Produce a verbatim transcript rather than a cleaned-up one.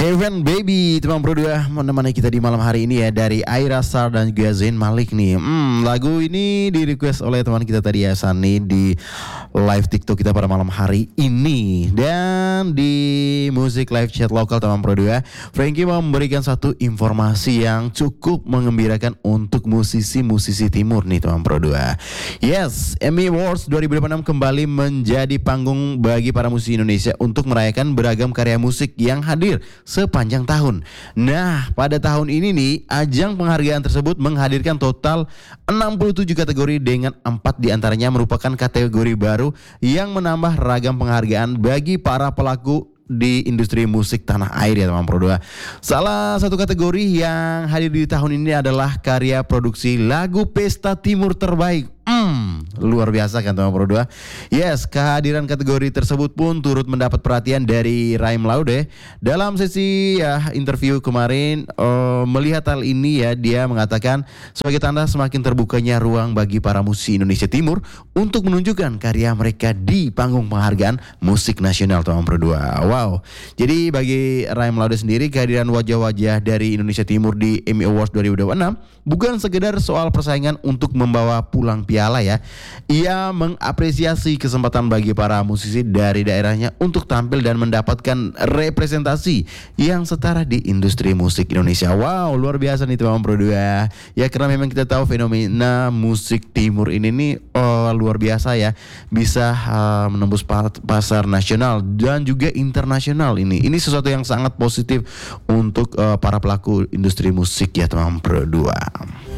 Heaven Baby, teman berdua menemani kita di malam hari ini ya, dari Aira Star dan juga Zain Malik nih. Hmm, lagu ini di request oleh teman kita tadi ya, Sani, di live TikTok kita pada malam hari ini. Dan di musik live chat lokal teman berdua, Frankie mau memberikan satu informasi yang cukup mengembirakan untuk musisi-musisi timur nih teman berdua. Yes, Emmy Awards dua ribu dua puluh enam kembali menjadi panggung bagi para musisi Indonesia untuk merayakan beragam karya musik yang hadir sepanjang tahun. Nah, pada tahun ini nih, ajang penghargaan tersebut menghadirkan total enam puluh tujuh kategori dengan empat diantaranya merupakan kategori baru yang menambah ragam penghargaan bagi para pelaku di industri musik tanah air ya teman berdua. Salah satu kategori yang hadir di tahun ini adalah karya produksi lagu Pesta Timur terbaik. Hmm, luar biasa kan teman berdua. Yes, kehadiran kategori tersebut pun turut mendapat perhatian dari Raim Laude. Dalam sesi ya interview kemarin, uh, melihat hal ini ya, dia mengatakan sebagai tanda semakin terbukanya ruang bagi para musisi Indonesia Timur untuk menunjukkan karya mereka di panggung penghargaan musik nasional teman berdua. Wow. Jadi bagi Raim Laude sendiri, kehadiran wajah-wajah dari Indonesia Timur di Emmy Awards dua ribu dua puluh enam bukan sekedar soal persaingan untuk membawa pulang piala ya. Ia mengapresiasi kesempatan bagi para musisi dari daerahnya untuk tampil dan mendapatkan representasi yang setara di industri musik Indonesia. Wow, luar biasa nih teman berdua. Ya, karena memang kita tahu fenomena musik timur ini nih oh, luar biasa ya. Bisa uh, menembus pasar nasional dan juga internasional ini. Ini sesuatu yang sangat positif untuk uh, para pelaku industri musik ya teman berdua.